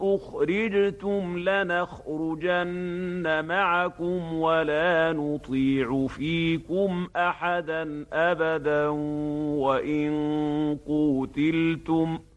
أخرجتم لنخرجن معكم ولا نطيع فيكم أحدا أبدا وإن قوتلتم